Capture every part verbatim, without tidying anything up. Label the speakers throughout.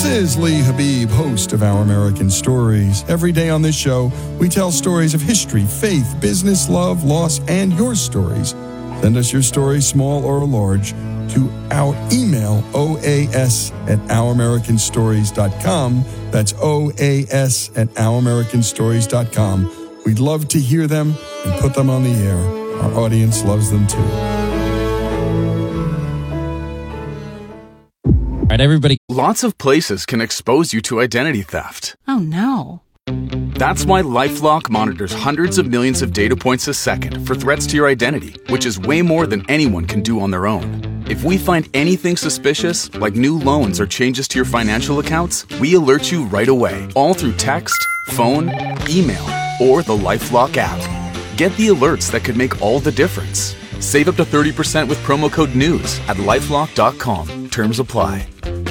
Speaker 1: This is Lee Habib, host of Our American Stories. Every day on this show, we tell stories of history, faith, business, love, loss, and your stories. Send us your story, small or large, to our email, O A S at our american stories dot com. That's O A S at our american stories dot com. We'd love to hear them and put them on the air. Our audience loves them too.
Speaker 2: All right, everybody.
Speaker 3: Lots of places can expose you to identity theft.
Speaker 4: Oh, no.
Speaker 3: That's why LifeLock monitors hundreds of millions of data points a second for threats to your identity, which is way more than anyone can do on their own. If we find anything suspicious, like new loans or changes to your financial accounts, we alert you right away, all through text, phone, email, or the LifeLock app. Get the alerts that could make all the difference. Save up to thirty percent with promo code NEWS at lifelock dot com. Terms apply.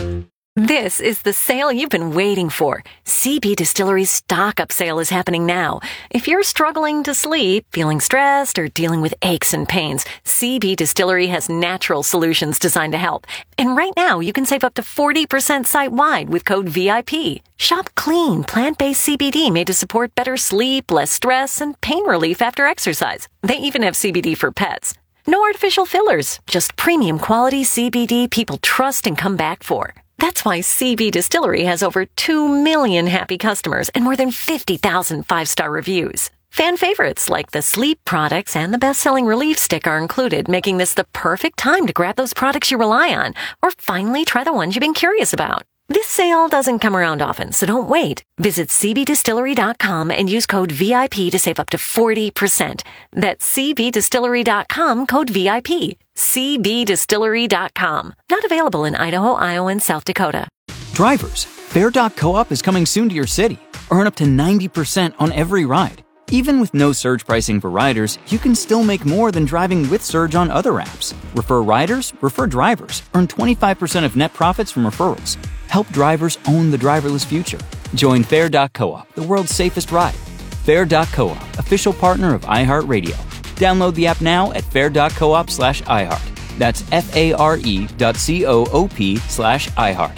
Speaker 5: This is the sale you've been waiting for. C B Distillery's stock-up sale is happening now. If you're struggling to sleep, feeling stressed, or dealing with aches and pains, C B Distillery has natural solutions designed to help. And right now, you can save up to forty percent site-wide with code V I P. Shop clean, plant-based C B D made to support better sleep, less stress, and pain relief after exercise. They even have C B D for pets. No artificial fillers, just premium quality C B D people trust and come back for. That's why C B Distillery has over two million happy customers and more than fifty thousand five-star reviews. Fan favorites like the sleep products and the best-selling relief stick are included, making this the perfect time to grab those products you rely on or finally try the ones you've been curious about. This sale doesn't come around often, so don't wait. Visit c b distillery dot com and use code V I P to save up to forty percent. That's c b distillery dot com, code V I P. c b distillery dot com. Not available in Idaho, Iowa, and South Dakota.
Speaker 6: Drivers, Fair dot co-op is coming soon to your city. Earn up to ninety percent on every ride. Even with no surge pricing for riders, you can still make more than driving with Surge on other apps. Refer riders, refer drivers. Earn twenty-five percent of net profits from referrals. Help drivers own the driverless future. Join Fair dot co-op, the world's safest ride. Fair dot co-op, official partner of iHeartRadio. Download the app now at fair dot coop slash iHeart. That's F-A-R-E dot C-O-O-P slash iHeart.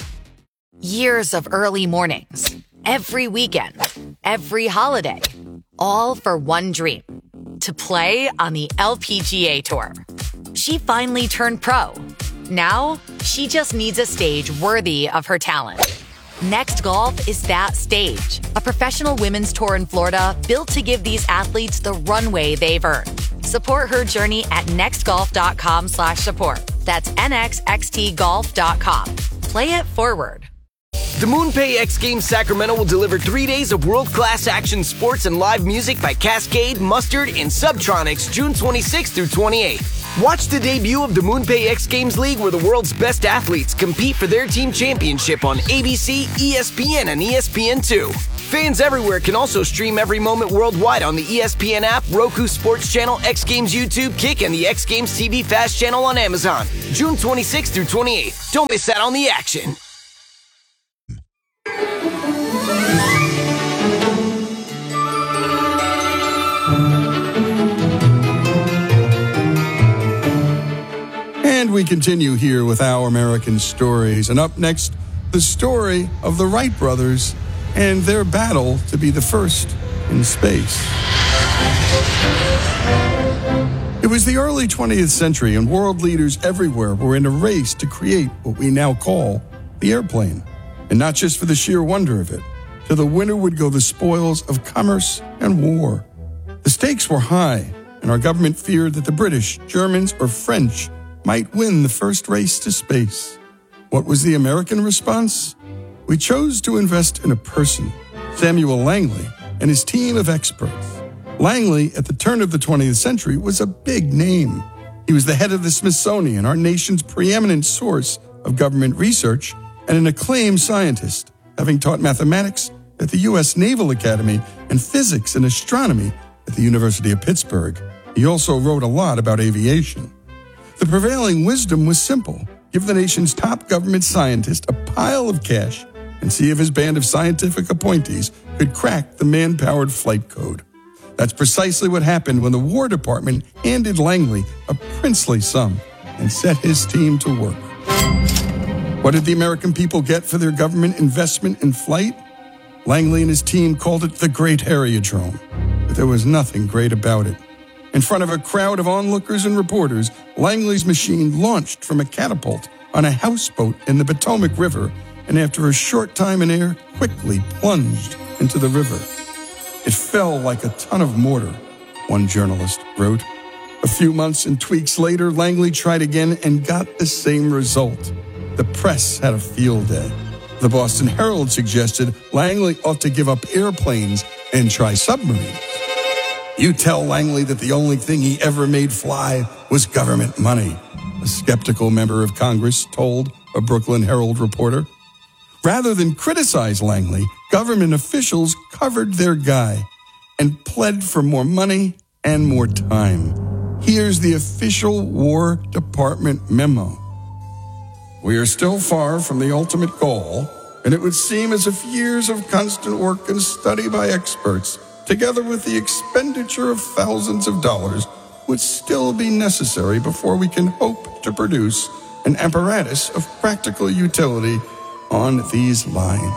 Speaker 7: Years of early mornings, every weekend, every holiday, all for one dream, to play on the L P G A Tour. She finally turned pro. Now, she just needs a stage worthy of her talent. Next Golf is that stage, a professional women's tour in Florida built to give these athletes the runway they've earned. Support her journey at nextgolf.com slash support. That's N X X T golf dot com. Play it forward.
Speaker 8: The MoonPay X Games Sacramento will deliver three days of world-class action sports and live music by Cascade, Mustard, and Subtronics June twenty-sixth through twenty-eighth. Watch the debut of the MoonPay X Games League, where the world's best athletes compete for their team championship on A B C, E S P N, and E S P N two. Fans everywhere can also stream every moment worldwide on the E S P N app, Roku Sports Channel, X Games YouTube, Kick, and the X Games T V Fast channel on Amazon. June twenty-sixth through twenty-eighth. Don't miss out on the action.
Speaker 1: And we continue here with Our American Stories. And up next, the story of the Wright brothers and their battle to be the first in space. It was the early twentieth century, and world leaders everywhere were in a race to create what we now call the airplane. And not just for the sheer wonder of it. To the winner would go the spoils of commerce and war. The stakes were high, and our government feared that the British, Germans, or French might win the first race to space. What was the American response? We chose to invest in a person, Samuel Langley, and his team of experts. Langley, at the turn of the twentieth century, was a big name. He was the head of the Smithsonian, our nation's preeminent source of government research, and an acclaimed scientist, having taught mathematics at the U S Naval Academy and physics and astronomy at the University of Pittsburgh. He also wrote a lot about aviation. The prevailing wisdom was simple. Give the nation's top government scientist a pile of cash and see if his band of scientific appointees could crack the man-powered flight code. That's precisely what happened when the War Department handed Langley a princely sum and set his team to work. What did the American people get for their government investment in flight? Langley and his team called it the Great Heliodrome, but there was nothing great about it. In front of a crowd of onlookers and reporters, Langley's machine launched from a catapult on a houseboat in the Potomac River, and after a short time in air, quickly plunged into the river. It fell like a ton of mortar, one journalist wrote. A few months and tweaks later, Langley tried again and got the same result. The press had a field day. The Boston Herald suggested Langley ought to give up airplanes and try submarines. You tell Langley that the only thing he ever made fly was government money, a skeptical member of Congress told a Brooklyn Herald reporter. Rather than criticize Langley, government officials covered their guy and pled for more money and more time. Here's the official War Department memo. We are still far from the ultimate goal, and it would seem as if years of constant work and study by experts, together with the expenditure of thousands of dollars, would still be necessary before we can hope to produce an apparatus of practical utility on these lines.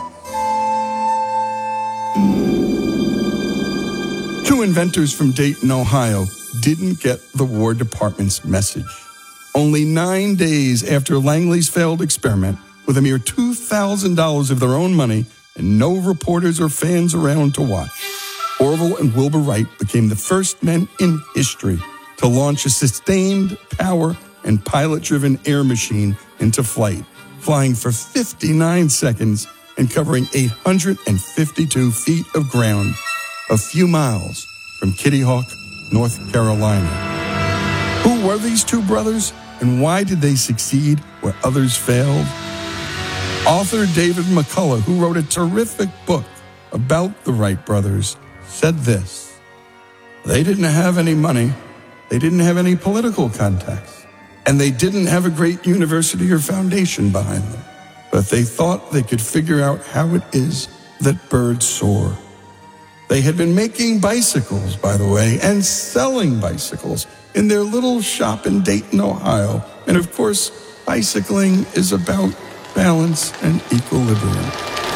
Speaker 1: Two inventors from Dayton, Ohio, didn't get the War Department's message. Only nine days after Langley's failed experiment, with a mere two thousand dollars of their own money and no reporters or fans around to watch, Orville and Wilbur Wright became the first men in history to launch a sustained power and pilot-driven air machine into flight, flying for fifty-nine seconds and covering eight hundred fifty-two feet of ground, a few miles from Kitty Hawk, North Carolina. Who were these two brothers, and why did they succeed where others failed? Author David McCullough, who wrote a terrific book about the Wright brothers, said this: they didn't have any money, they didn't have any political contacts, and they didn't have a great university or foundation behind them, but they thought they could figure out how it is that birds soar. They had been making bicycles, by the way, and selling bicycles in their little shop in Dayton, Ohio. And of course, bicycling is about balance and equilibrium.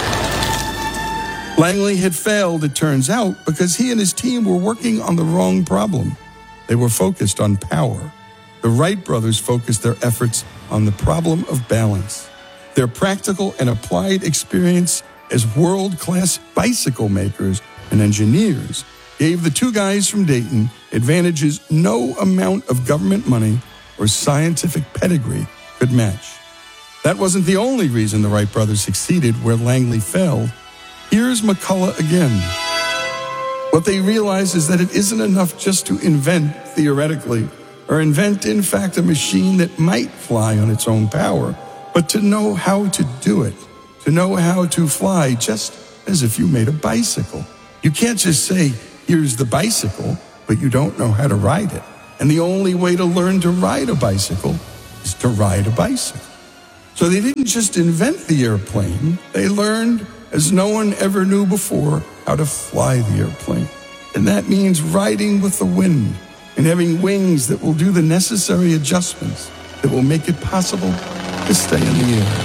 Speaker 1: Langley had failed, it turns out, because he and his team were working on the wrong problem. They were focused on power. The Wright brothers focused their efforts on the problem of balance. Their practical and applied experience as world-class bicycle makers and engineers gave the two guys from Dayton advantages no amount of government money or scientific pedigree could match. That wasn't the only reason the Wright brothers succeeded where Langley failed. Here's McCullough again. What they realized is that it isn't enough just to invent theoretically, or invent, in fact, a machine that might fly on its own power, but to know how to do it, to know how to fly just as if you made a bicycle. You can't just say, here's the bicycle, but you don't know how to ride it. And the only way to learn to ride a bicycle is to ride a bicycle. So they didn't just invent the airplane, they learned, as no one ever knew before, how to fly the airplane. And that means riding with the wind and having wings that will do the necessary adjustments that will make it possible to stay in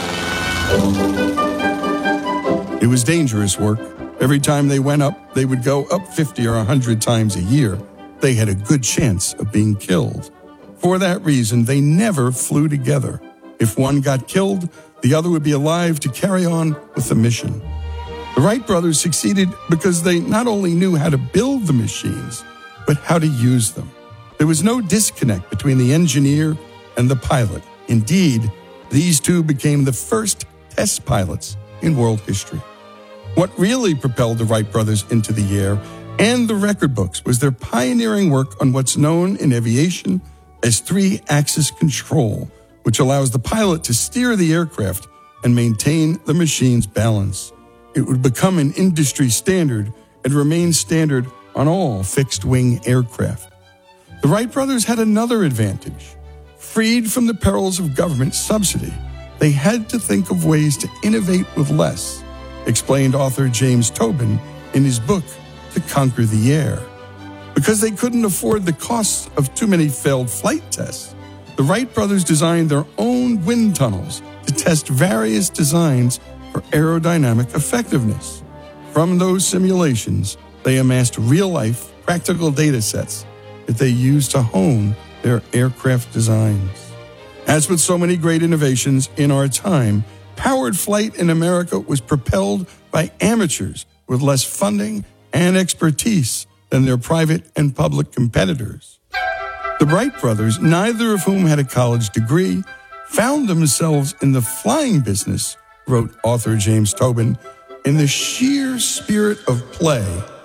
Speaker 1: the air. It was dangerous work. Every time they went up, they would go up fifty or one hundred times a year. They had a good chance of being killed. For that reason, they never flew together. If one got killed, the other would be alive to carry on with the mission. The Wright brothers succeeded because they not only knew how to build the machines, but how to use them. There was no disconnect between the engineer and the pilot. Indeed, these two became the first test pilots in world history. What really propelled the Wright brothers into the air and the record books was their pioneering work on what's known in aviation as three-axis control, which allows the pilot to steer the aircraft and maintain the machine's balance. It would become an industry standard and remain standard on all fixed-wing aircraft. The Wright brothers had another advantage. Freed from the perils of government subsidy, they had to think of ways to innovate with less, explained author James Tobin in his book, To Conquer the Air. Because they couldn't afford the costs of too many failed flight tests, the Wright brothers designed their own wind tunnels to test various designs for aerodynamic effectiveness. From those simulations, they amassed real-life, practical data sets that they used to hone their aircraft designs. As with so many great innovations in our time, powered flight in America was propelled by amateurs with less funding and expertise than their private and public competitors. The Wright brothers, neither of whom had a college degree, found themselves in the flying business, wrote author James Tobin, in the sheer spirit of play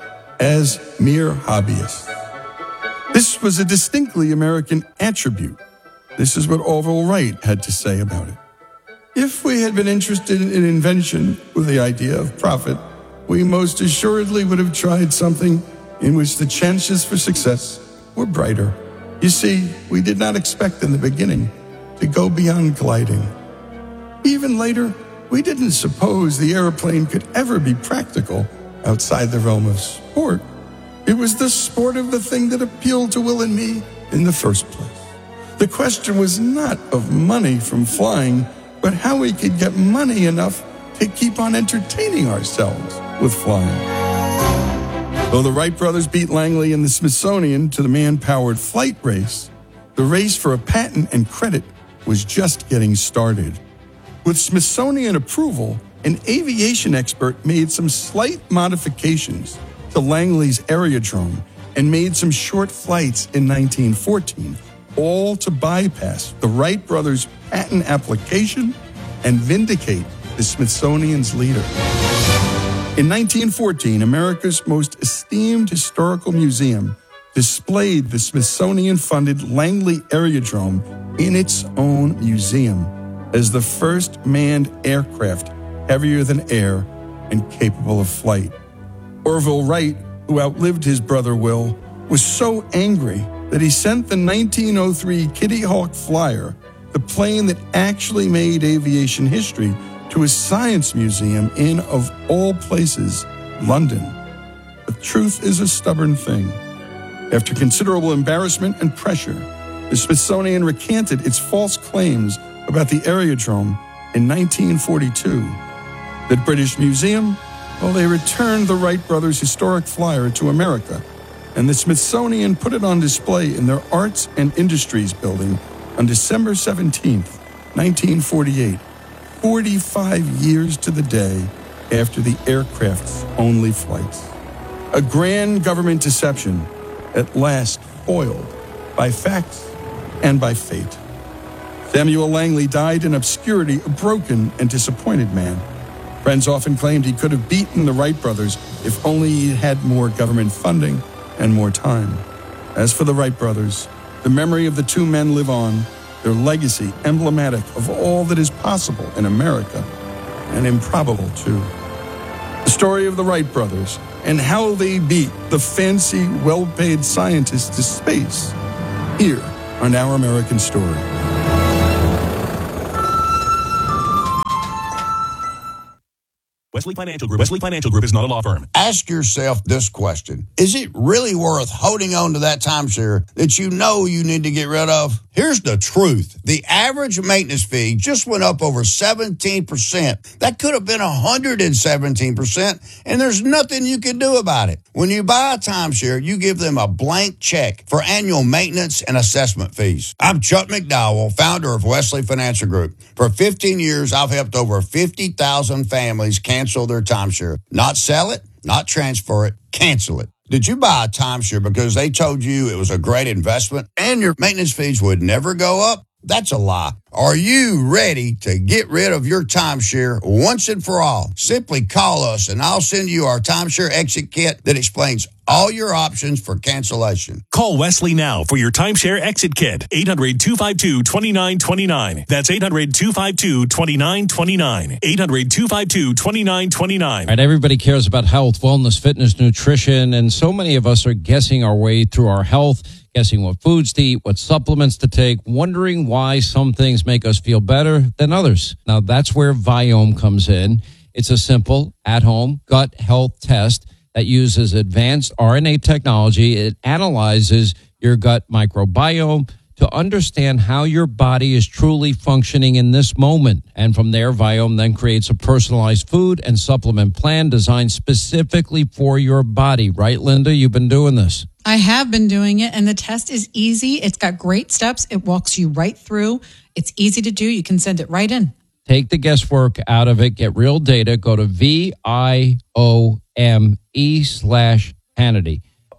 Speaker 1: as mere hobbyists. This was a distinctly American attribute. This is what Orville Wright had to say about it. If we had been interested in invention with the idea of profit, we most assuredly would have tried something in which the chances for success were brighter. You see, we did not expect in the beginning to go beyond gliding. Even later, we didn't suppose the airplane could ever be practical outside the realm of sport. It was the sport of the thing that appealed to Will and me in the first place. The question was not of money from flying, but how we could get money enough to keep on entertaining ourselves with flying. Though the Wright brothers beat Langley and the Smithsonian to the man-powered flight race, the race for a patent and credit was just getting started. With Smithsonian approval, an aviation expert made some slight modifications to Langley's Aerodrome and made some short flights in nineteen fourteen, all to bypass the Wright brothers' patent application and vindicate the Smithsonian's leader. In nineteen fourteen, America's most esteemed historical museum displayed the Smithsonian-funded Langley Aerodrome in its own museum as the first manned aircraft heavier than air and capable of flight. Orville Wright, who outlived his brother Will, was so angry that he sent the nineteen oh three Kitty Hawk Flyer, the plane that actually made aviation history, to a science museum in, of all places, London. But truth is a stubborn thing. After considerable embarrassment and pressure, the Smithsonian recanted its false claims about the Aerodrome in nineteen forty-two. The British Museum, well, they returned the Wright brothers' historic flyer to America, and the Smithsonian put it on display in their Arts and Industries building on December seventeenth, nineteen forty-eight, forty-five years to the day after the aircraft's only flights. A grand government deception, at last foiled by facts and by fate. Samuel Langley died in obscurity, a broken and disappointed man. Friends often claimed he could have beaten the Wright brothers if only he had more government funding and more time. As for the Wright brothers, the memory of the two men live on, their legacy emblematic of all that is possible in America, and improbable too. The story of the Wright brothers and how they beat the fancy, well-paid scientists to space, here on Our American Story.
Speaker 2: Wesley Financial Group. Wesley Financial Group is not a law firm.
Speaker 4: Ask yourself this question. Is it really worth holding on to that timeshare that you know you need to get rid of? Here's the truth. The average maintenance fee just went up over seventeen percent. That could have been one hundred seventeen percent, and there's nothing you can do about it. When you buy a timeshare, you give them a blank check for annual maintenance and assessment fees. I'm Chuck McDowell, founder of Wesley Financial Group. For fifteen years, I've helped over fifty thousand families cancel their timeshare. Not sell it, not transfer it, cancel it. Did you buy a timeshare because they told you it was a great investment and your maintenance fees would never go up? That's a lie. Are you ready to get rid of your timeshare once and for all? Simply call us and I'll send you our timeshare exit kit that explains all your options for cancellation.
Speaker 2: Call Wesley now for your timeshare exit kit. eight hundred, two five two, two nine two nine. That's eight hundred, two five two, two nine two nine. eight hundred, two five two, two nine two nine.
Speaker 9: Right, everybody cares about health, wellness, fitness, nutrition, and so many of us are guessing our way through our health, guessing what foods to eat, what supplements to take, wondering why some things make us feel better than others. Now, that's where Viome comes in. It's a simple, at-home gut health test that uses advanced R N A technology. It analyzes your gut microbiome to understand how your body is truly functioning in this moment. And from there, Viome then creates a personalized food and supplement plan designed specifically for your body. Right, Linda? You've been doing this.
Speaker 10: I have been doing it, and the test is easy. It's got great steps. It walks you right through. It's easy to do. You can send it right in.
Speaker 9: Take the guesswork out of it. Get real data. Go to V I O M E slash Hannity.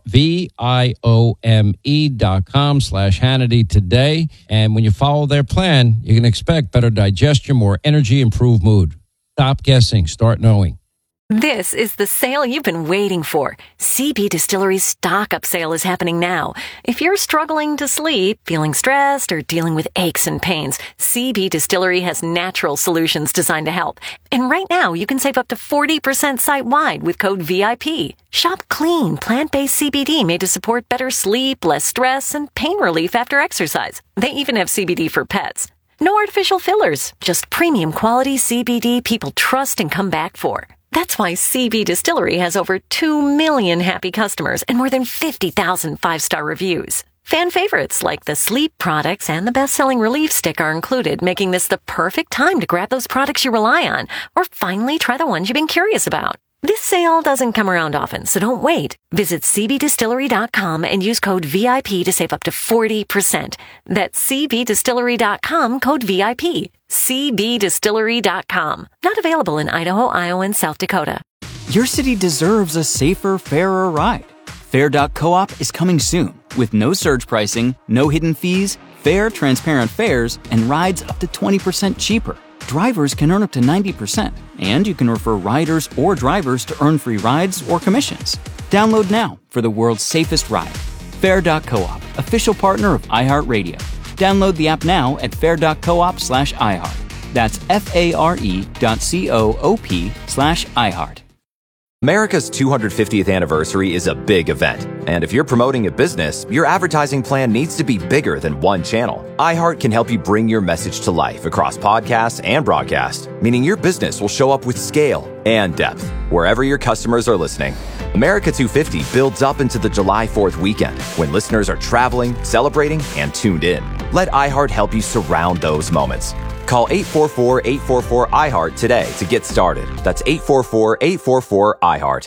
Speaker 9: V I O M E dot com slash Hannity today. And when you follow their plan, you can expect better digestion, more energy, improved mood. Stop guessing. Start knowing.
Speaker 5: This is the sale you've been waiting for. C B Distillery's stock-up sale is happening now. If you're struggling to sleep, feeling stressed, or dealing with aches and pains, C B Distillery has natural solutions designed to help. And right now, you can save up to forty percent site-wide with code V I P. Shop clean, plant-based C B D made to support better sleep, less stress, and pain relief after exercise. They even have C B D for pets. No artificial fillers, just premium quality C B D people trust and come back for. That's why C B Distillery has over two million happy customers and more than fifty thousand five-star reviews. Fan favorites like the sleep products and the best-selling relief stick are included, making this the perfect time to grab those products you rely on or finally try the ones you've been curious about. This sale doesn't come around often, so don't wait. Visit C B distillery dot com and use code V I P to save up to forty percent. That's C B distillery dot com, code V I P. C B distillery dot com. Not available in Idaho, Iowa, and South Dakota.
Speaker 6: Your city deserves a safer, fairer ride. Fair dot coop is coming soon with no surge pricing, no hidden fees, fair, transparent fares, and rides up to twenty percent cheaper. Drivers can earn up to ninety percent, and you can refer riders or drivers to earn free rides or commissions. Download now for the world's safest ride. Fair dot coop, official partner of iHeartRadio. Download the app now at fair dot coop slash iHeart. That's F-A-R-E dot C-O-O-P slash iHeart.
Speaker 11: America's two hundred fiftieth anniversary is a big event, and if you're promoting a business, your advertising plan needs to be bigger than one channel. iHeart can help you bring your message to life across podcasts and broadcast, meaning your business will show up with scale and depth wherever your customers are listening. America two fifty builds up into the July fourth weekend when listeners are traveling, celebrating, and tuned in. Let iHeart help you surround those moments. Call eight four four, eight four four, I heart today to get started. That's eight four four, eight four four, I heart.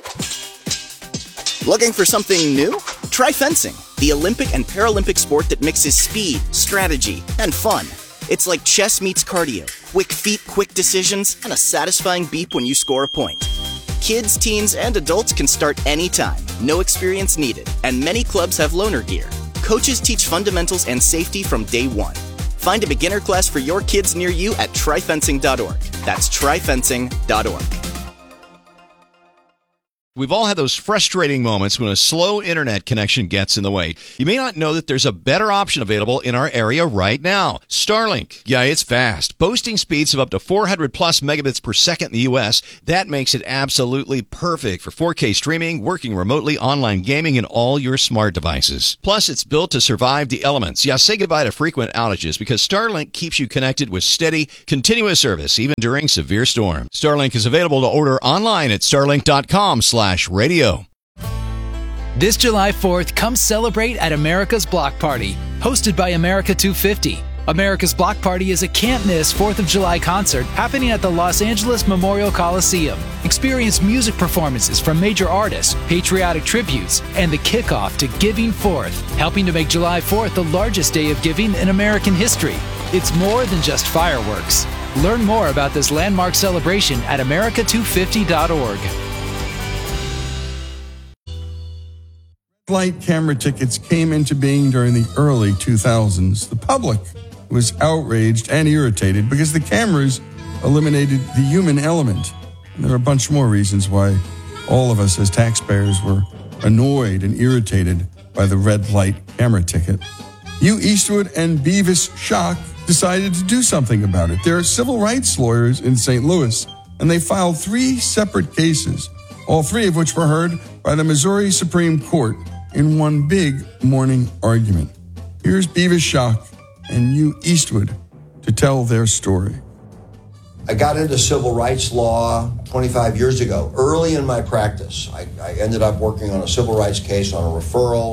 Speaker 12: Looking for something new? Try fencing, the Olympic and Paralympic sport that mixes speed, strategy, and fun. It's like chess meets cardio, quick feet, quick decisions, and a satisfying beep when you score a point. Kids, teens, and adults can start anytime, no experience needed, and many clubs have loaner gear. Coaches teach fundamentals and safety from day one. Find a beginner class for your kids near you at try fencing dot org. That's try fencing dot org.
Speaker 13: We've all had those frustrating moments when a slow internet connection gets in the way. You may not know that there's a better option available in our area right now. Starlink. Yeah, it's fast. Boasting speeds of up to four hundred plus megabits per second in the U S. That makes it absolutely perfect for four K streaming, working remotely, online gaming, and all your smart devices. Plus, it's built to survive the elements. Yeah, say goodbye to frequent outages because Starlink keeps you connected with steady, continuous service, even during severe storms. Starlink is available to order online at starlink dot com slash radio.
Speaker 14: This July fourth, come celebrate at America's Block Party, hosted by America two fifty. America's Block Party is a can't-miss fourth of July concert happening at the Los Angeles Memorial Coliseum. Experience music performances from major artists, patriotic tributes, and the kickoff to Giving Fourth, helping to make July fourth the largest day of giving in American history. It's more than just fireworks. Learn more about this landmark celebration at america two fifty dot org.
Speaker 1: Light camera tickets came into being during the early two thousands. The public was outraged and irritated because the cameras eliminated the human element. And there are a bunch more reasons why all of us as taxpayers were annoyed and irritated by the red light camera ticket. Hugh Eastwood and Beavis Schock decided to do something about it. They're civil rights lawyers in Saint Louis, and they filed three separate cases, all three of which were heard by the Missouri Supreme Court in one big morning argument. Here's Beavis Schock and Hugh Eastwood to tell their story.
Speaker 15: I got into civil rights law twenty-five years ago. Early in my practice, I, I ended up working on a civil rights case on a referral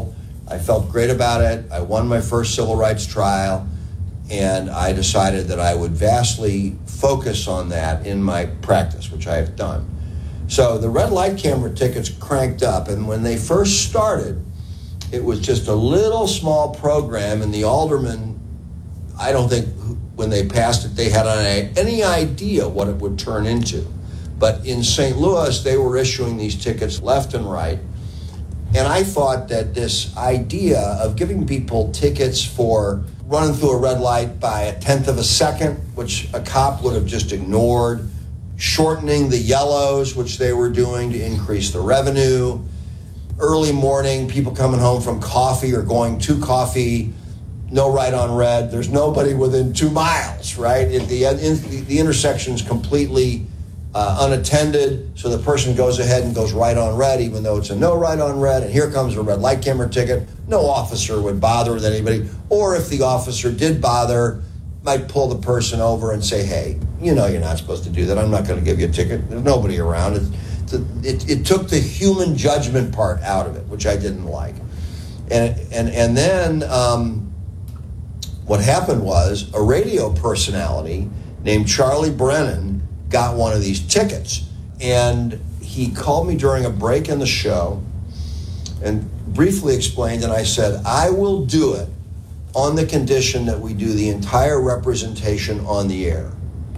Speaker 15: I felt great about it. I won my first civil rights trial, and I decided that I would vastly focus on that in my practice, which I have done. So the red light camera tickets cranked up, and when they first started, it was just a little small program, and the aldermen, I don't think when they passed it, they had any idea what it would turn into. But in Saint Louis, they were issuing these tickets left and right. And I thought that this idea of giving people tickets for running through a red light by a tenth of a second, which a cop would have just ignored, shortening the yellows, which they were doing to increase the revenue, early morning, people coming home from coffee or going to coffee, no right on red. There's nobody within two miles, right? It, the, in, the intersection's completely uh, unattended, so the person goes ahead and goes right on red, even though it's a no right on red, and here comes a red light camera ticket. No officer would bother with anybody, or if the officer did bother, might pull the person over and say, hey, you know you're not supposed to do that. I'm not going to give you a ticket. There's nobody around. It, it, it took the human judgment part out of it, which I didn't like. And, and, and then um, what happened was a radio personality named Charlie Brennan got one of these tickets. And he called me during a break in the show and briefly explained, and I said, I will do it on the condition that we do the entire representation on the air.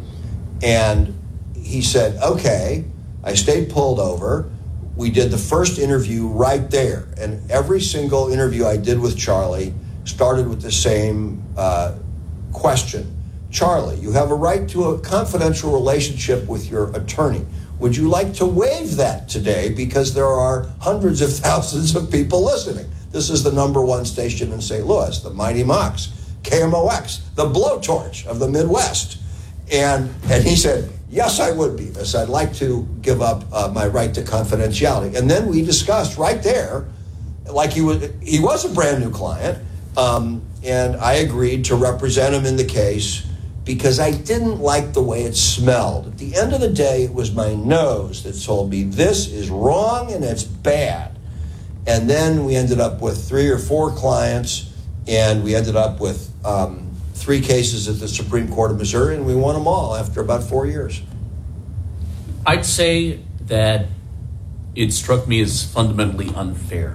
Speaker 15: And he said, okay. I stayed pulled over. We did the first interview right there. And every single interview I did with Charlie started with the same uh, question. Charlie, you have a right to a confidential relationship with your attorney. Would you like to waive that today? Because there are hundreds of thousands of people listening. This is the number one station in Saint Louis, the Mighty Mox, K M O X, the blowtorch of the Midwest. And and he said, yes, I would be. This. I'd like to give up uh, my right to confidentiality. And then we discussed right there, like he was, he was a brand new client, um, and I agreed to represent him in the case because I didn't like the way it smelled. At the end of the day, it was my nose that told me this is wrong and it's bad. And then we ended up with three or four clients, and we ended up with um, three cases at the Supreme Court of Missouri, and we won them all after about four years.
Speaker 16: I'd say that it struck me as fundamentally unfair.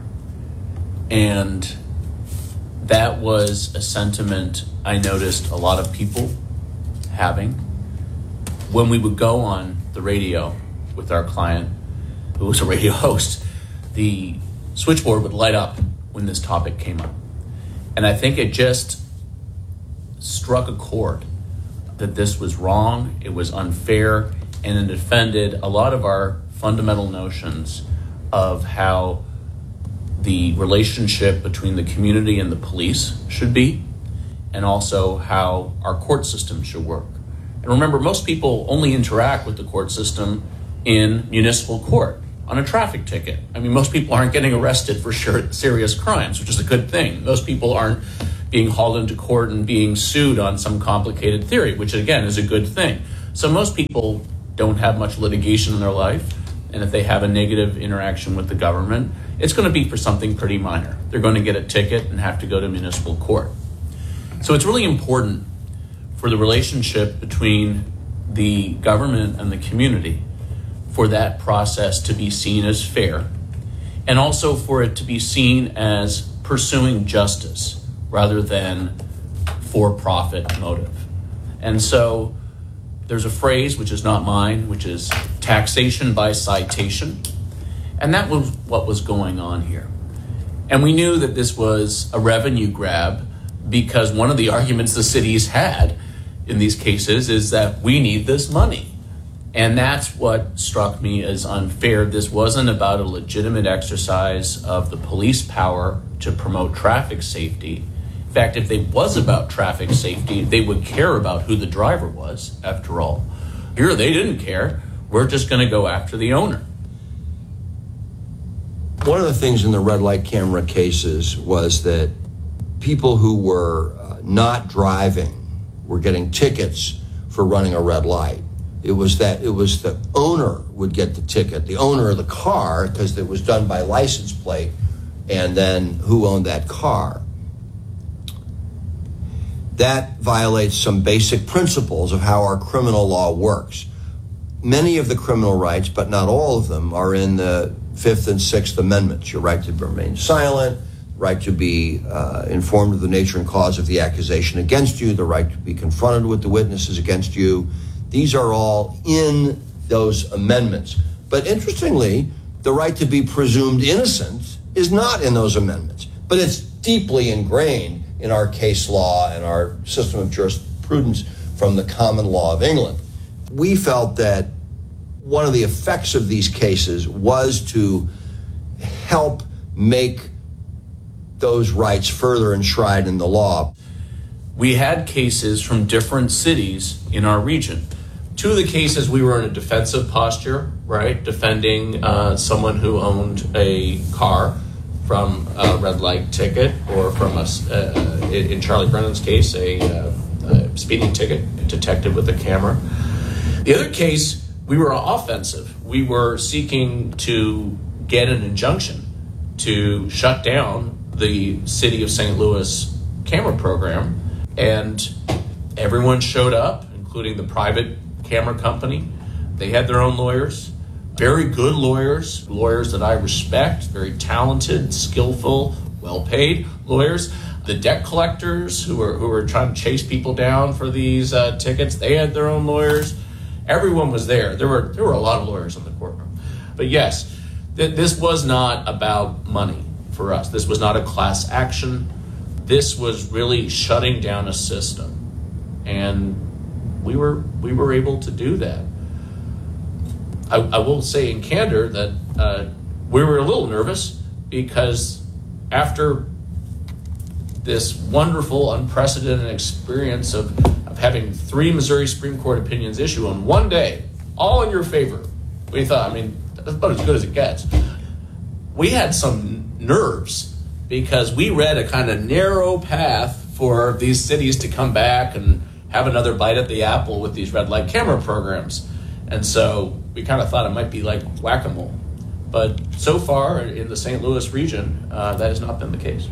Speaker 16: And that was a sentiment I noticed a lot of people having. When we would go on the radio with our client, who was a radio host, the switchboard would light up when this topic came up. And I think it just struck a chord that this was wrong, it was unfair, and it offended a lot of our fundamental notions of how the relationship between the community and the police should be, and also how our court system should work. And remember, most people only interact with the court system in municipal court on a traffic ticket. I mean, most people aren't getting arrested for sure, serious crimes, which is a good thing. Most people aren't being hauled into court and being sued on some complicated theory, which again is a good thing. So most people don't have much litigation in their life, and if they have a negative interaction with the government, it's going to be for something pretty minor. They're going to get a ticket and have to go to municipal court. So it's really important for the relationship between the government and the community for that process to be seen as fair, and also for it to be seen as pursuing justice rather than for-profit motive. And so there's a phrase, which is not mine, which is taxation by citation. And that was what was going on here. And we knew that this was a revenue grab because one of the arguments the cities had in these cases is that we need this money. And that's what struck me as unfair. This wasn't about a legitimate exercise of the police power to promote traffic safety. In fact, if it was about traffic safety, they would care about who the driver was, after all. Here, they didn't care. We're just going to go after the owner.
Speaker 15: One of the things in the red light camera cases was that people who were uh, not driving were getting tickets for running a red light. It was that it was the owner would get the ticket, the owner of the car, because it was done by license plate, and then who owned that car. That violates some basic principles of how our criminal law works. Many of the criminal rights, but not all of them, are in the Fifth and Sixth Amendments. Your right to remain silent, right to be uh, informed of the nature and cause of the accusation against you, the right to be confronted with the witnesses against you. These are all in those amendments. But interestingly, the right to be presumed innocent is not in those amendments, but it's deeply ingrained in our case law and our system of jurisprudence from the common law of England. We felt that one of the effects of these cases was to help make those rights further enshrined in the law.
Speaker 16: We had cases from different cities in our region. Two of the cases we were in a defensive posture, right? Defending uh, someone who owned a car from a red light ticket, or from a, uh, in Charlie Brennan's case, a, uh, a speeding ticket, a detective with a camera. The other case, we were offensive. We were seeking to get an injunction to shut down the city of Saint Louis camera program, and everyone showed up, including the private camera company. They had their own lawyers, very good lawyers, lawyers that I respect, very talented, skillful, well-paid lawyers. The debt collectors who were who were trying to chase people down for these uh, tickets, they had their own lawyers. Everyone was there. There were there were a lot of lawyers in the courtroom. But yes, th- this was not about money for us. This was not a class action. This was really shutting down a system, and we were we were able to do that. I, I will say in candor that uh, we were a little nervous because after this wonderful, unprecedented experience of, of having three Missouri Supreme Court opinions issue on one day, all in your favor, we thought, I mean, that's about as good as it gets. We had some nerves because we read a kind of narrow path for these cities to come back and have another bite at the apple with these red light camera programs. And so we kind of thought it might be like whack-a-mole. But so far in the Saint Louis region, uh, that has not been the case.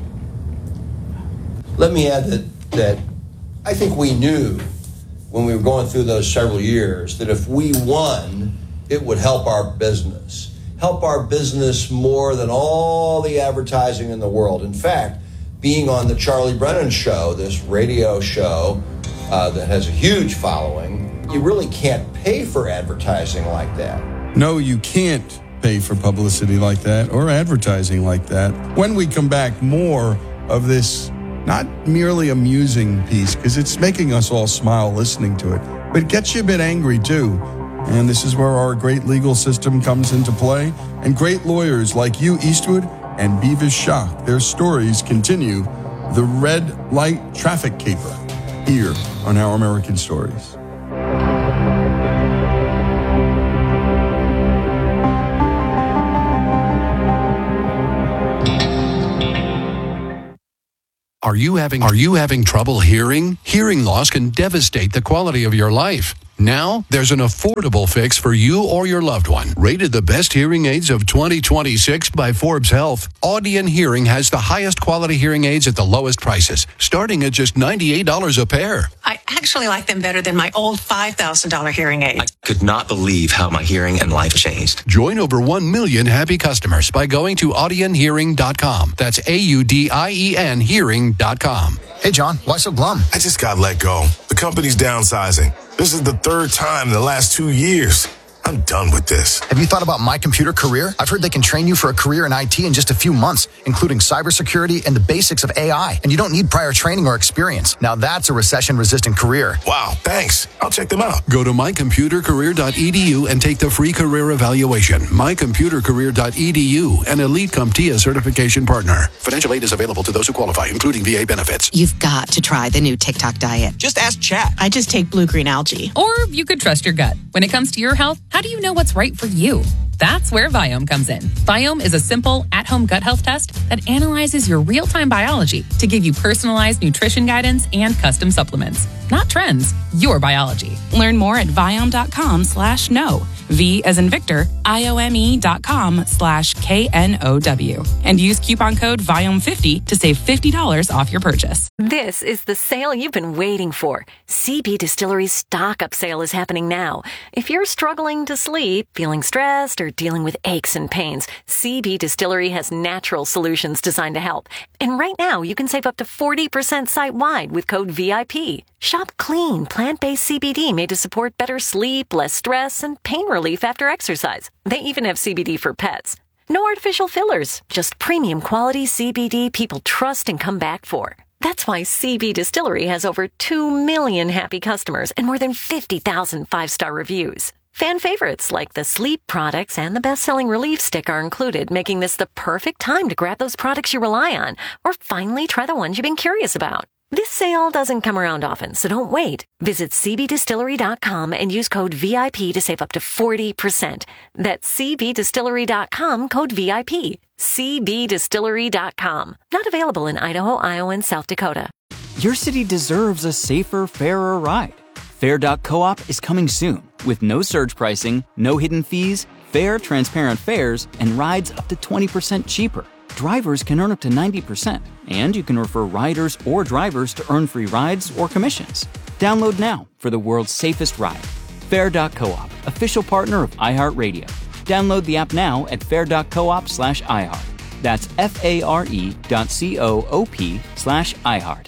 Speaker 15: Let me add that, that I think we knew when we were going through those several years that if we won, it would help our business. Help our business more than all the advertising in the world. In fact, being on the Charlie Brennan Show, this radio show uh, that has a huge following, you really can't pay for advertising like that.
Speaker 1: No, you can't pay for publicity like that or advertising like that. When we come back, more of this not merely amusing piece, because it's making us all smile listening to it, but it gets you a bit angry too. And this is where our great legal system comes into play, and great lawyers like you, Eastwood, and Beavis Schock. Their stories continue. The Red Light Traffic Caper, here on Our American Stories.
Speaker 17: Are you having are you having trouble hearing? Hearing loss can devastate the quality of your life. Now, there's an affordable fix for you or your loved one. Rated the best hearing aids of twenty twenty-six by Forbes Health, Audion Hearing has the highest quality hearing aids at the lowest prices, starting at just ninety-eight dollars a pair.
Speaker 18: I actually like them better than my old five thousand dollars hearing aid.
Speaker 19: I could not believe how my hearing and life changed.
Speaker 17: Join over one million happy customers by going to audion hearing dot com. That's A U D I E N hearing dot com.
Speaker 20: Hey, John, why so glum?
Speaker 21: I just got let go. The company's downsizing. This is the third time in the last two years. I'm done with this.
Speaker 20: Have you thought about My Computer Career? I've heard they can train you for a career in I T in just a few months, including cybersecurity and the basics of A I. And you don't need prior training or experience. Now that's a recession-resistant career.
Speaker 21: Wow, thanks. I'll check them out.
Speaker 17: Go to my computer career dot e d u and take the free career evaluation. my computer career dot e d u, an Elite CompTIA certification partner. Financial aid is available to those who qualify, including V A benefits.
Speaker 22: You've got to try the new TikTok diet.
Speaker 19: Just ask Chat.
Speaker 22: I just take blue-green algae.
Speaker 23: Or you could trust your gut. When it comes to your health, how do you know what's right for you?
Speaker 3: That's where Viome comes in. Viome is a simple, at-home gut health test that analyzes your real-time biology to give you personalized nutrition guidance and custom supplements. Not trends, your biology.
Speaker 7: Learn more at Viome.com slash no. V as in Victor, I-O-M-E dot com slash K N O W. And use coupon code Viome fifty to save fifty dollars off your purchase.
Speaker 5: This is the sale you've been waiting for. C B Distillery's stock-up sale is happening now. If you're struggling to sleep, feeling stressed, or dealing with aches and pains, C B Distillery has natural solutions designed to help. And right now, you can save up to forty percent site-wide with code V I P. Shop clean, plant-based C B D made to support better sleep, less stress, and pain relief after exercise. They even have C B D for pets. No artificial fillers, just premium quality C B D people trust and come back for. That's why C B Distillery has over two million happy customers and more than fifty thousand five-star reviews. Fan favorites like the sleep products and the best-selling relief stick are included, making this the perfect time to grab those products you rely on or finally try the ones you've been curious about. This sale doesn't come around often, so don't wait. Visit C B distillery dot com and use code V I P to save up to forty percent. That's C B distillery dot com, code V I P. C B distillery dot com. Not available in Idaho, Iowa, and South Dakota.
Speaker 6: Your city deserves a safer, fairer ride. Fair dot coop is coming soon with no surge pricing, no hidden fees, fair, transparent fares, and rides up to twenty percent cheaper. Drivers can earn up to ninety percent, and you can refer riders or drivers to earn free rides or commissions. Download now for the world's safest ride. Fair dot coop, official partner of iHeartRadio. Download the app now at fair dot coop slash iHeart. That's F-A-R-E dot C-O-O-P slash iHeart.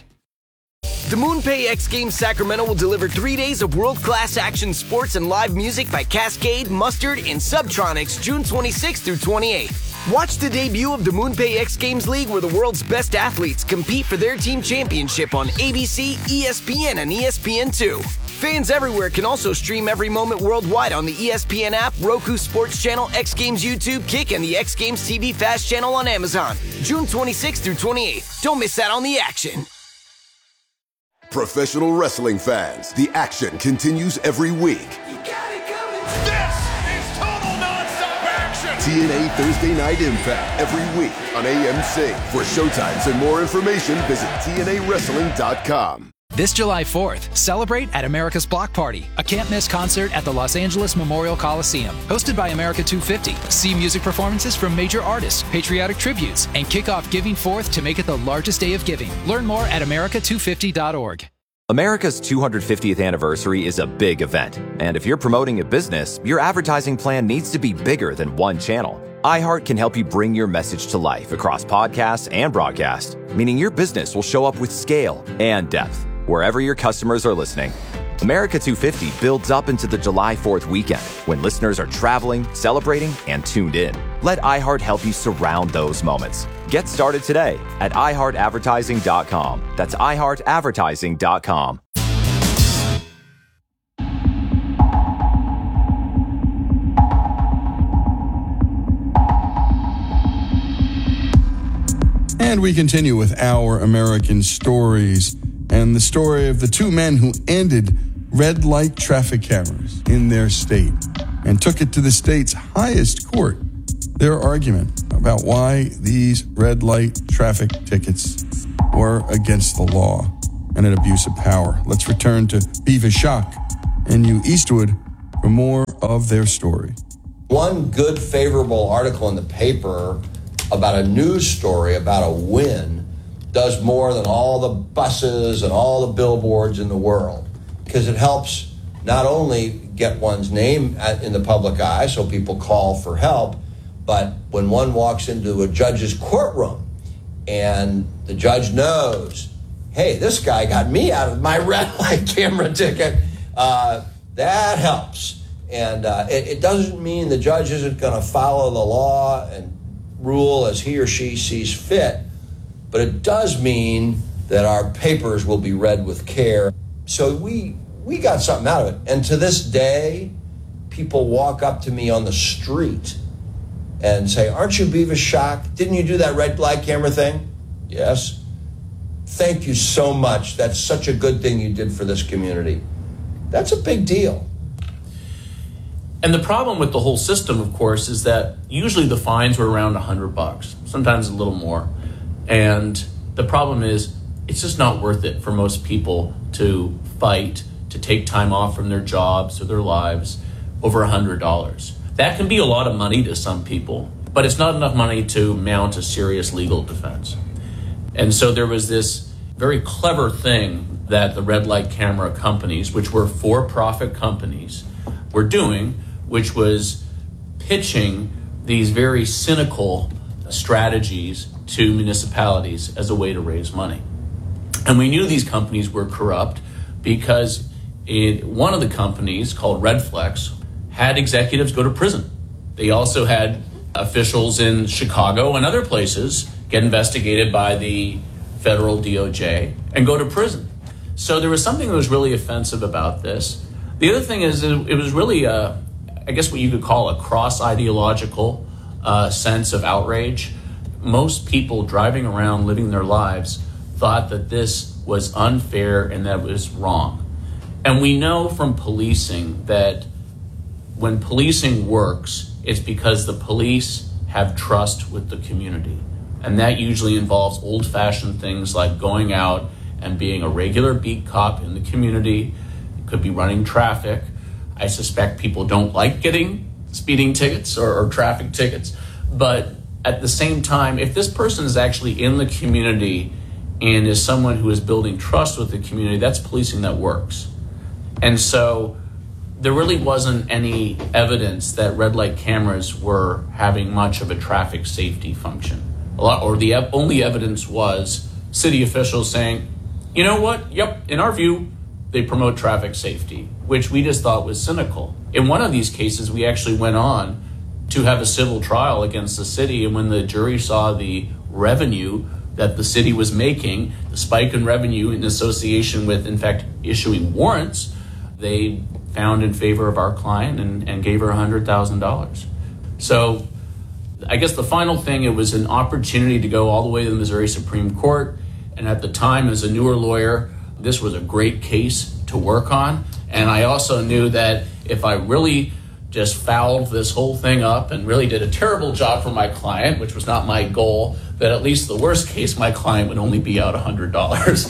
Speaker 8: The MoonPay X Games Sacramento will deliver three days of world-class action sports and live music by Cascade, Mustard, and Subtronics June twenty-sixth through twenty-eighth. Watch the debut of the MoonPay X Games League where the world's best athletes compete for their team championship on A B C, E S P N, and E S P N two. Fans everywhere can also stream every moment worldwide on the E S P N app, Roku Sports Channel, X Games YouTube, Kick, and the X Games T V Fast Channel on Amazon. June twenty-sixth through twenty-eighth. Don't miss out on the action.
Speaker 23: Professional wrestling fans, the action continues every week.
Speaker 24: This is total nonstop action!
Speaker 23: T N A Thursday Night Impact every week on A M C. For showtimes and more information, visit T N A wrestling dot com.
Speaker 14: This July fourth, celebrate at America's Block Party, a can't-miss concert at the Los Angeles Memorial Coliseum. Hosted by America two fifty. See music performances from major artists, patriotic tributes, and kick off Giving Fourth to make it the largest day of giving. Learn more at America two fifty dot org.
Speaker 11: America's two hundred fiftieth anniversary is a big event, and if you're promoting a business, your advertising plan needs to be bigger than one channel. iHeart can help you bring your message to life across podcasts and broadcast, meaning your business will show up with scale and depth wherever your customers are listening. America two fifty builds up into the July fourth weekend when listeners are traveling, celebrating, and tuned in. Let iHeart help you surround those moments. Get started today at i heart advertising dot com. That's i heart advertising dot com.
Speaker 1: And we continue with our American stories and the story of the two men who ended red light traffic cameras in their state and took it to the state's highest court. Their argument about why these red light traffic tickets were against the law and an abuse of power. Let's return to Beavis Shock and New Eastwood for more of their story.
Speaker 15: One good, favorable article in the paper about a news story about a win does more than all the buses and all the billboards in the world, because it helps not only get one's name in the public eye so people call for help, but when one walks into a judge's courtroom and the judge knows, hey, this guy got me out of my red light camera ticket, uh, that helps. And uh, it, it doesn't mean the judge isn't going to follow the law and rule as he or she sees fit, but it does mean that our papers will be read with care. So we we got something out of it. And to this day, people walk up to me on the street and say, aren't you Beavis Shock? Didn't you do that red light camera thing? Yes. Thank you so much. That's such a good thing you did for this community. That's a big deal.
Speaker 16: And the problem with the whole system, of course, is that usually the fines were around one hundred bucks, sometimes a little more. And the problem is it's just not worth it for most people to fight, to take time off from their jobs or their lives over one hundred dollars. That can be a lot of money to some people, but it's not enough money to mount a serious legal defense. And so there was this very clever thing that the red light camera companies, which were for-profit companies, were doing, which was pitching these very cynical strategies to municipalities as a way to raise money. And we knew these companies were corrupt because it, one of the companies, called Redflex, had executives go to prison. They also had officials in Chicago and other places get investigated by the federal D O J and go to prison. So there was something that was really offensive about this. The other thing is it was really, a, I guess what you could call a cross-ideological uh, sense of outrage. Most people driving around living their lives thought that this was unfair and that it was wrong. And we know from policing that when policing works, it's because the police have trust with the community. And that usually involves old-fashioned things like going out and being a regular beat cop in the community. It could be running traffic. I suspect people don't like getting speeding tickets or, or traffic tickets. But at the same time, if this person is actually in the community and is someone who is building trust with the community, that's policing that works. And so there really wasn't any evidence that red light cameras were having much of a traffic safety function. A lot, or the only evidence was city officials saying, you know what, yep, in our view, they promote traffic safety, which we just thought was cynical. In one of these cases, we actually went on to have a civil trial against the city, and when the jury saw the revenue that the city was making, the spike in revenue in association with, in fact, issuing warrants, they found in favor of our client and, and gave her one hundred thousand dollars. So I guess the final thing, it was an opportunity to go all the way to the Missouri Supreme Court. And at the time, as a newer lawyer, this was a great case to work on. And I also knew that if I really just fouled this whole thing up and really did a terrible job for my client, which was not my goal, that at least the worst case, my client would only be out one hundred dollars.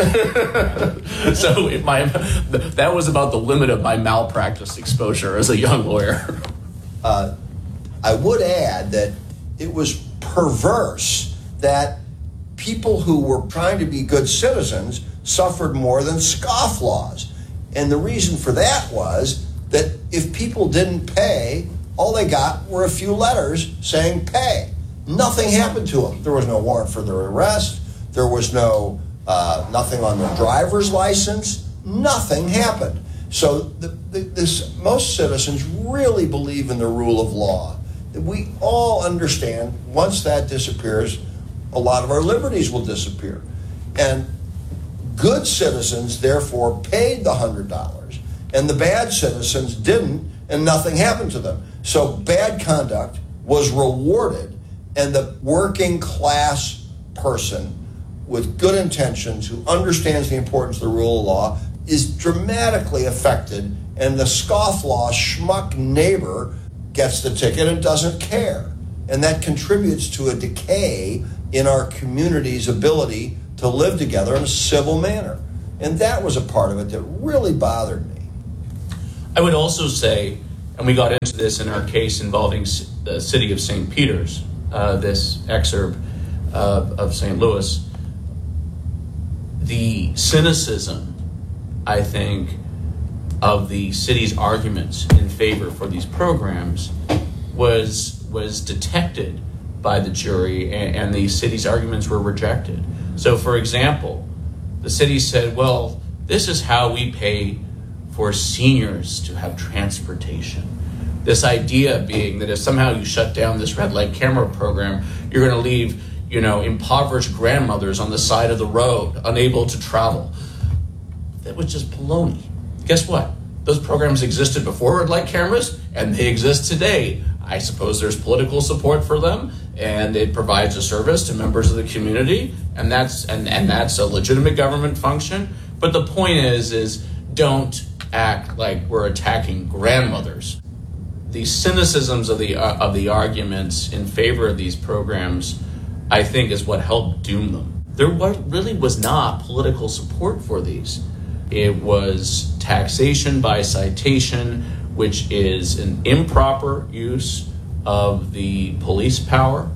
Speaker 16: So if my, that was about the limit of my malpractice exposure as a young lawyer.
Speaker 15: Uh, I would add that it was perverse that people who were trying to be good citizens suffered more than scofflaws. And the reason for that was that if people didn't pay, all they got were a few letters saying pay. Nothing happened to them. There was no warrant for their arrest. There was no uh, nothing on their driver's license. Nothing happened. So the, the, this, most citizens really believe in the rule of law. We all understand once that disappears, a lot of our liberties will disappear. And good citizens, therefore, paid the one hundred dollars, and the bad citizens didn't, and nothing happened to them. So bad conduct was rewarded, and the working class person with good intentions who understands the importance of the rule of law is dramatically affected, and the scofflaw schmuck neighbor gets the ticket and doesn't care. And that contributes to a decay in our community's ability to live together in a civil manner. And that was a part of it that really bothered me.
Speaker 16: I would also say, and we got into this in our case involving the city of Saint Peter's, uh, this exurb uh, of Saint Louis, the cynicism, I think, of the city's arguments in favor for these programs was was detected by the jury, and, and the city's arguments were rejected. So, for example, the city said, well, this is how we pay for seniors to have transportation. This idea being that if somehow you shut down this red light camera program, you're going to leave, you know, impoverished grandmothers on the side of the road, unable to travel. That was just baloney. Guess what? Those programs existed before red light cameras, and they exist today. I suppose there's political support for them, and it provides a service to members of the community, and that's and, and that's a legitimate government function. But the point is, is don't act like we're attacking grandmothers. the cynicisms of the uh, of the arguments in favor of these programs, I think, is what helped doom them. There was, really was not political support for these. It was taxation by citation, which is an improper use of the police power.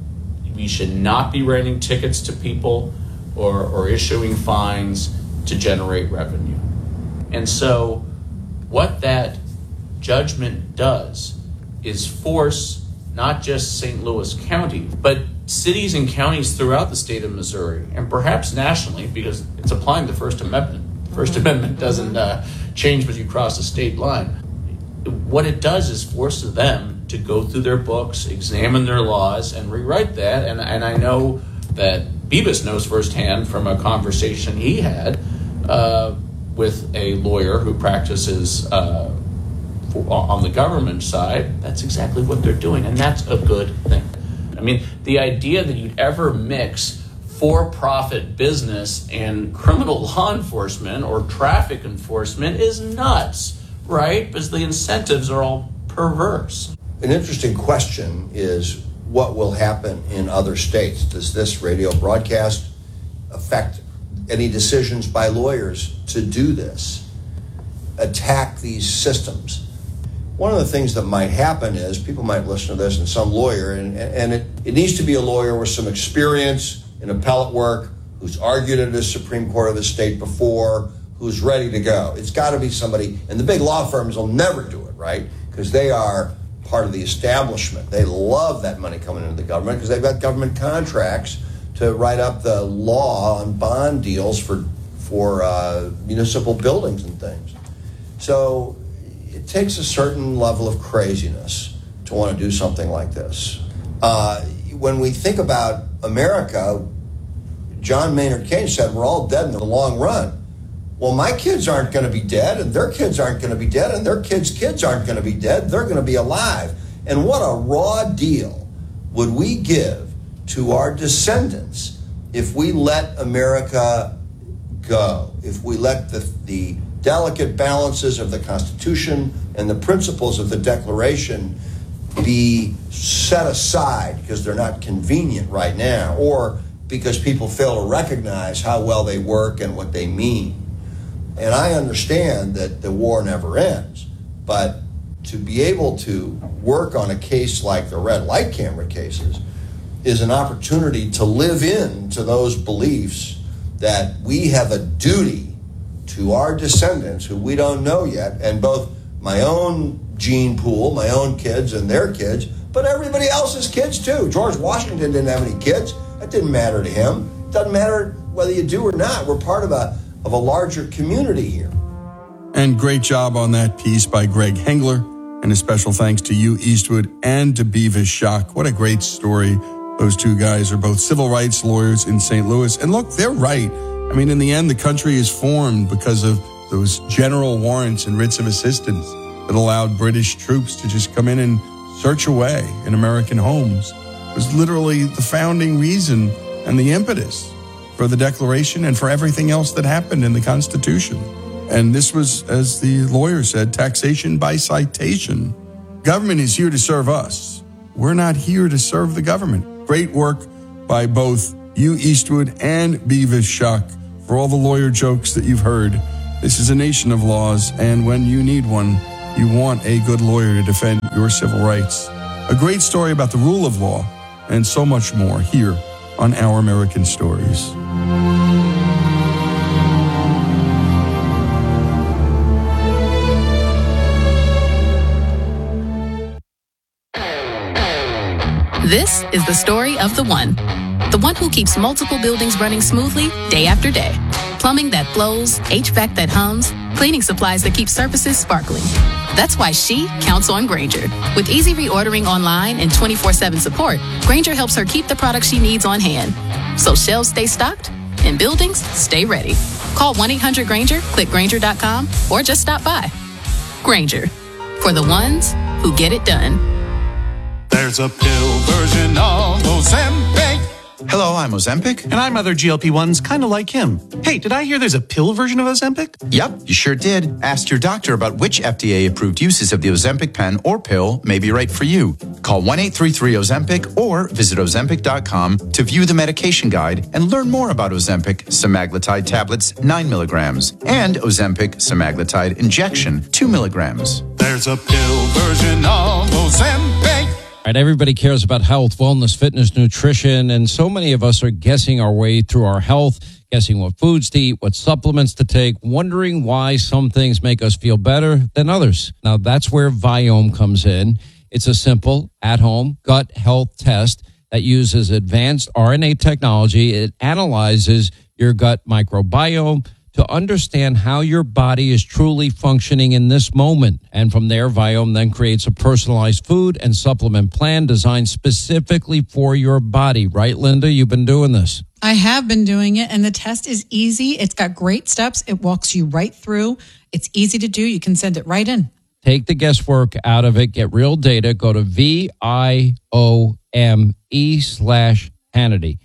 Speaker 16: We should not be writing tickets to people or, or issuing fines to generate revenue. And so what that judgment does is force not just Saint Louis County, but cities and counties throughout the state of Missouri, and perhaps nationally, because it's applying the First Amendment. The First Amendment doesn't uh, change when you cross a state line. What it does is force them to go through their books, examine their laws, and rewrite that. And, and I know that Bibas knows firsthand from a conversation he had uh, with a lawyer who practices uh, for, on the government side. That's exactly what they're doing, and that's a good thing. I mean, the idea that you'd ever mix for-profit business and criminal law enforcement or traffic enforcement is nuts, right? Because the incentives are all perverse.
Speaker 15: An interesting question is what will happen in other states. Does this radio broadcast affect any decisions by lawyers to do this, attack these systems? One of the things that might happen is people might listen to this and some lawyer, and, and it, it needs to be a lawyer with some experience in appellate work, who's argued at the Supreme Court of the state before, who's ready to go. It's got to be somebody, and the big law firms will never do it, right? Because they are part of the establishment. They love that money coming into the government because they've got government contracts to write up the law on bond deals for for uh, municipal buildings and things. So it takes a certain level of craziness to want to do something like this. Uh, when we think about America, John Maynard Keynes said we're all dead in the long run. Well, my kids aren't going to be dead, and their kids aren't going to be dead, and their kids' kids aren't going to be dead. They're going to be alive. And what a raw deal would we give to our descendants if we let America go, if we let the, the delicate balances of the Constitution and the principles of the Declaration be set aside because they're not convenient right now, or because people fail to recognize how well they work and what they mean. And I understand that the war never ends, but to be able to work on a case like the red light camera cases is an opportunity to live into those beliefs that we have a duty to our descendants who we don't know yet, and both my own gene pool, my own kids and their kids, but everybody else's kids too. George Washington didn't have any kids. That didn't matter to him. It doesn't matter whether you do or not. We're part of a of a larger community here.
Speaker 1: And great job on that piece by Greg Hengler. And a special thanks to you, Eastwood, and to Beavis Schock. What a great story. Those two guys are both civil rights lawyers in Saint Louis. And look, they're right. I mean, in the end, the country is formed because of those general warrants and writs of assistance that allowed British troops to just come in and search away in American homes. It was literally the founding reason and the impetus for the Declaration and for everything else that happened in the Constitution. And this was, as the lawyer said, taxation by citation. Government is here to serve us. We're not here to serve the government. Great work by both you, Eastwood, and Beavis Schock, for all the lawyer jokes that you've heard. This is a nation of laws, and when you need one, you want a good lawyer to defend your civil rights. A great story about the rule of law, and so much more here on Our American Stories.
Speaker 3: This is the story of the one. The one who keeps multiple buildings running smoothly day after day. Plumbing that flows, H V A C that hums, cleaning supplies that keep surfaces sparkling. That's why she counts on Grainger. With easy reordering online and twenty-four seven support, Grainger helps her keep the products she needs on hand. So shelves stay stocked and buildings stay ready. Call one eight hundred Grainger, click Grainger dot com, or just stop by. Grainger, for the ones who get it done.
Speaker 2: There's a pill version of Ozempic. Hello, I'm Ozempic.
Speaker 4: And I'm other G L P ones kind of like him. Hey, did I hear there's a pill version of Ozempic?
Speaker 2: Yep, you sure did. Ask your doctor about which F D A-approved uses of the Ozempic pen or pill may be right for you. Call one eight three three Ozempic or visit Ozempic dot com to view the medication guide and learn more about Ozempic semaglutide tablets nine milligrams and Ozempic semaglutide injection two milligrams.
Speaker 4: There's a pill version of Ozempic.
Speaker 9: Right, everybody cares about health, wellness, fitness, nutrition, and so many of us are guessing our way through our health, guessing what foods to eat, what supplements to take, wondering why some things make us feel better than others. Now, that's where Viome comes in. It's a simple, at-home gut health test that uses advanced R N A technology. It analyzes your gut microbiome to understand how your body is truly functioning in this moment. And from there, Viome then creates a personalized food and supplement plan designed specifically for your body. Right, Linda? You've been doing this.
Speaker 10: I have been doing it, and the test is easy. It's got great steps. It walks you right through. It's easy to do. You can send it right in.
Speaker 9: Take the guesswork out of it. Get real data. Go to V I O M E slash Hannity.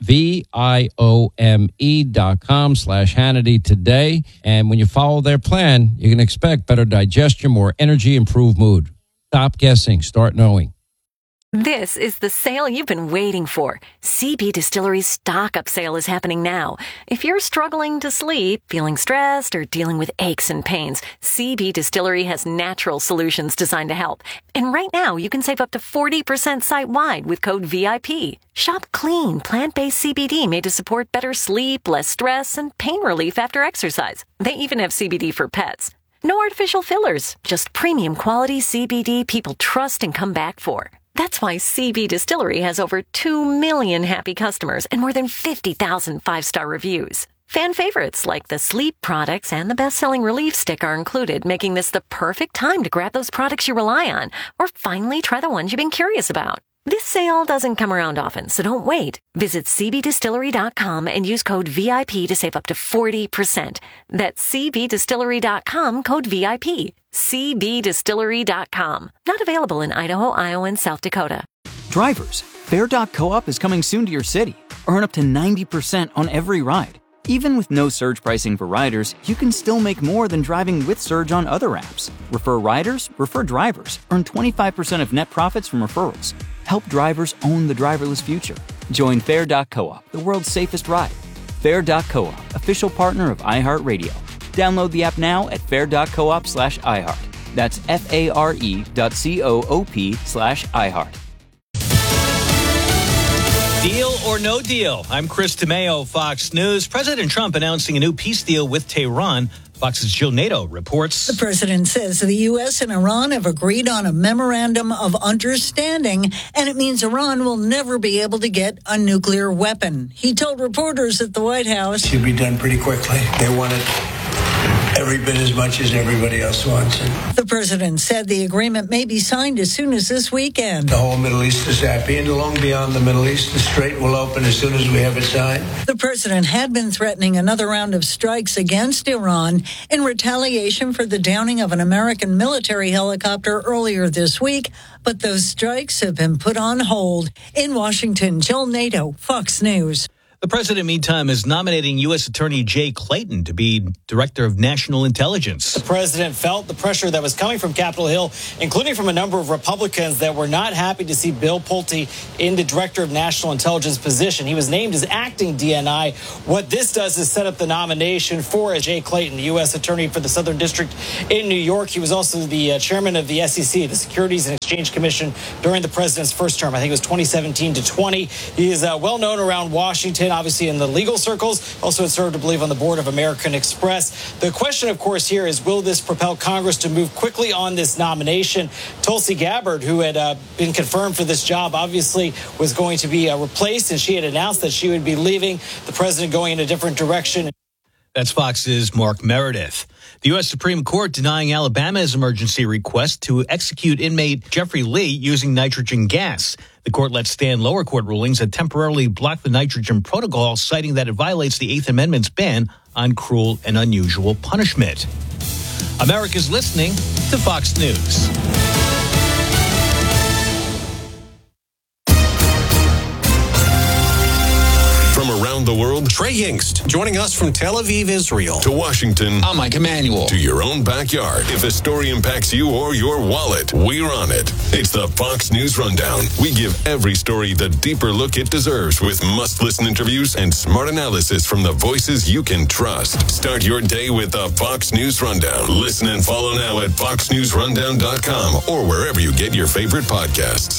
Speaker 9: V-I-O-M-E dot com slash Hannity today. And when you follow their plan, you can expect better digestion, more energy, improved mood. Stop guessing. Start knowing.
Speaker 5: This is the sale you've been waiting for. C B Distillery's stock-up sale is happening now. If you're struggling to sleep, feeling stressed, or dealing with aches and pains, C B Distillery has natural solutions designed to help. And right now, you can save up to forty percent site-wide with code V I P. Shop clean, plant-based C B D made to support better sleep, less stress, and pain relief after exercise. They even have C B D for pets. No artificial fillers, just premium quality C B D people trust and come back for. That's why C B Distillery has over two million happy customers and more than fifty thousand five-star reviews. Fan favorites like the sleep products and the best-selling relief stick are included, making this the perfect time to grab those products you rely on or finally try the ones you've been curious about. This sale doesn't come around often, so don't wait. Visit C B distillery dot com and use code V I P to save up to forty percent. That's C B distillery dot com, code V I P. C B distillery dot com. Not available in Idaho, Iowa, and South Dakota.
Speaker 6: Drivers, Fair dot Co-op is coming soon to your city. Earn up to ninety percent on every ride. Even with no surge pricing for riders, you can still make more than driving with Surge on other apps. Refer riders, refer drivers. Earn twenty-five percent of net profits from referrals. Help drivers own the driverless future. Join Fair dot Co-op, the world's safest ride. Fair dot Co-op, official partner of iHeartRadio. Download the app now at fair dot coop slash iHeart. That's F-A-R-E dot C-O-O-P slash iHeart.
Speaker 25: Deal or no deal? I'm Chris DeMeo, Fox News. President Trump announcing a new peace deal with Tehran. Fox's Jill Nato reports.
Speaker 26: The president says the U S and Iran have agreed on a memorandum of understanding, and it means Iran will never be able to get a nuclear weapon. He told reporters at the White House,
Speaker 27: it should be done pretty quickly. They want it every bit as much as everybody else wants it.
Speaker 26: The president said the agreement may be signed as soon as this weekend.
Speaker 27: The whole Middle East is happy, and long beyond the Middle East, the Strait will open as soon as we have it signed.
Speaker 26: The president had been threatening another round of strikes against Iran in retaliation for the downing of an American military helicopter earlier this week, but those strikes have been put on hold. In Washington, Jill Nato, Fox News.
Speaker 25: The president, meantime, is nominating U S Attorney Jay Clayton to be Director of National Intelligence.
Speaker 28: The president felt the pressure that was coming from Capitol Hill, including from a number of Republicans that were not happy to see Bill Pulte in the Director of National Intelligence position. He was named as acting D N I. What this does is set up the nomination for Jay Clayton, the U S Attorney for the Southern District in New York. He was also the uh, chairman of the S E C, the Securities and Exchange Commission, during the president's first term. I think it was twenty seventeen to twenty. He is uh, well known around Washington, obviously in the legal circles, also had served, I believe, on the board of American Express. The question, of course, here is, will this propel Congress to move quickly on this nomination? Tulsi Gabbard, who had uh, been confirmed for this job, obviously was going to be uh, replaced, and she had announced that she would be leaving, the president going in a different direction.
Speaker 25: That's Fox's Mark Meredith. The U S Supreme Court denying Alabama's emergency request to execute inmate Jeffrey Lee using nitrogen gas. The court let stand lower court rulings that temporarily block the nitrogen protocol, citing that it violates the Eighth Amendment's ban on cruel and unusual punishment. America's listening to Fox News.
Speaker 12: Trey Yingst, joining us from Tel Aviv, Israel.
Speaker 23: To Washington.
Speaker 13: I'm Mike Emanuel.
Speaker 23: To your own backyard. If a story impacts you or your wallet, we're on it. It's the Fox News Rundown. We give every story the deeper look it deserves with must-listen interviews and smart analysis from the voices you can trust. Start your day with the Fox News Rundown. Listen and follow now at fox news rundown dot com or wherever you get your favorite podcasts.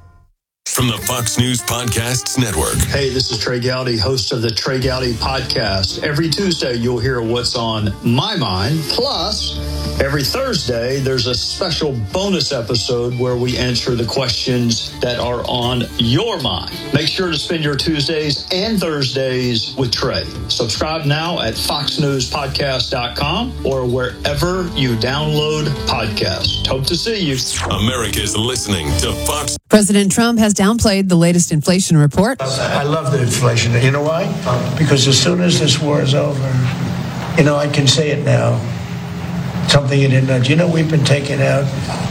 Speaker 23: From the Fox News Podcasts Network.
Speaker 17: Hey, this is Trey Gowdy, host of the Trey Gowdy Podcast. Every Tuesday, you'll hear what's on my mind. Plus, every Thursday, there's a special bonus episode where we answer the questions that are on your mind. Make sure to spend your Tuesdays and Thursdays with Trey. Subscribe now at fox news podcast dot com or wherever you download podcasts. Hope to see you.
Speaker 23: America's listening to Fox.
Speaker 18: President Trump has downplayed the latest inflation report.
Speaker 27: I love the inflation. You know why? Because as soon as this war is over, you know, I can say it now. Something you didn't know. Do you know we've been taking out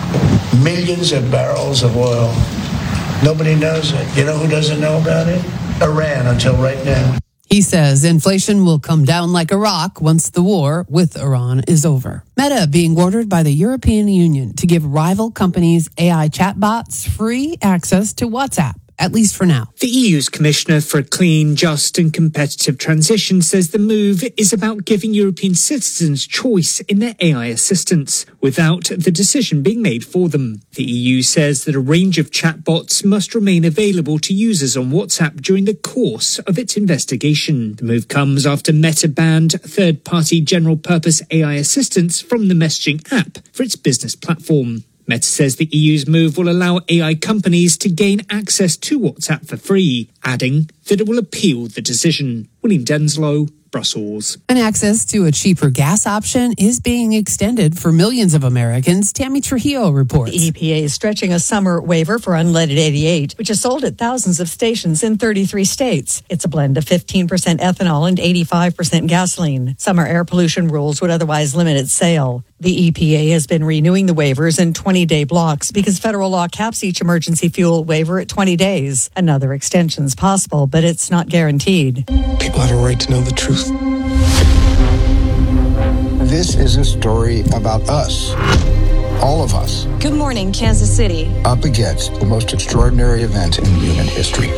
Speaker 27: millions of barrels of oil? Nobody knows it. You know who doesn't know about it? Iran, until right now.
Speaker 18: He says inflation will come down like a rock once the war with Iran is over. Meta being ordered by the European Union to give rival companies' A I chatbots free access to WhatsApp, at least for now.
Speaker 19: The E U's Commissioner for a Clean, Just and Competitive Transition says the move is about giving European citizens choice in their A I assistants without the decision being made for them. The E U says that a range of chatbots must remain available to users on WhatsApp during the course of its investigation. The move comes after Meta banned third-party general-purpose A I assistants from the messaging app for its business platform. Meta says the E U's move will allow A I companies to gain access to WhatsApp for free, adding that it will appeal the decision. William Denslow, Brussels.
Speaker 18: And access to a cheaper gas option is being extended for millions of Americans. Tammy Trujillo reports.
Speaker 20: The E P A is stretching a summer waiver for unleaded eighty-eight, which is sold at thousands of stations in thirty-three states. It's a blend of fifteen percent ethanol and eighty-five percent gasoline. Summer air pollution rules would otherwise limit its sale. The E P A has been renewing the waivers in twenty-day blocks because federal law caps each emergency fuel waiver at twenty days. Another extension is possible, but it's not guaranteed.
Speaker 21: People have a right to know the truth.
Speaker 22: This is a story about us. All of us.
Speaker 29: Good morning, Kansas City.
Speaker 22: Up against the most extraordinary event in human history.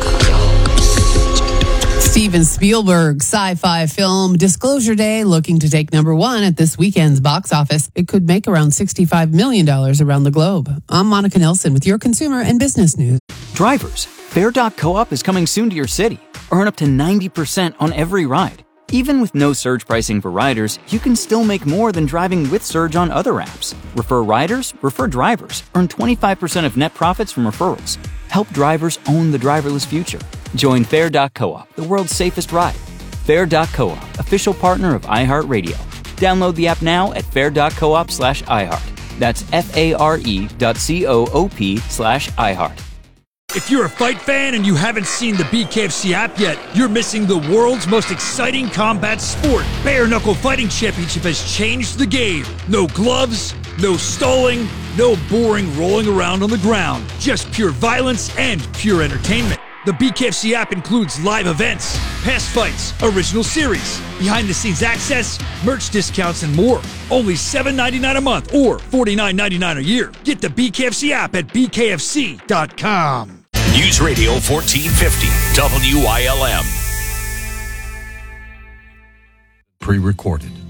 Speaker 18: Steven Spielberg's sci-fi film Disclosure Day looking to take number one at this weekend's box office. It could make around sixty-five million dollars around the globe. I'm Monica Nelson with your consumer and business news.
Speaker 6: Drivers, Fair dot Co-op is coming soon to your city. Earn up to ninety percent on every ride. Even with no surge pricing for riders, you can still make more than driving with surge on other apps. Refer riders, refer drivers. Earn twenty-five percent of net profits from referrals. Help drivers own the driverless future. Join Fair dot Co-op, the world's safest ride. Fair dot Co-op, official partner of iHeartRadio. Download the app now at fair dot coop slash iHeart. That's F-A-R-E dot C-O-O-P slash iHeart.
Speaker 30: If you're a fight fan and you haven't seen the B K F C app yet, you're missing the world's most exciting combat sport. Bare Knuckle Fighting Championship has changed the game. No gloves, no stalling, no boring rolling around on the ground. Just pure violence and pure entertainment. The B K F C app includes live events, past fights, original series, behind-the-scenes access, merch discounts, and more. Only seven dollars and ninety-nine cents a month or forty-nine dollars and ninety-nine cents a year. Get the B K F C app at B K F C dot com.
Speaker 31: News Radio fourteen fifty, W I L M.
Speaker 32: Pre-recorded.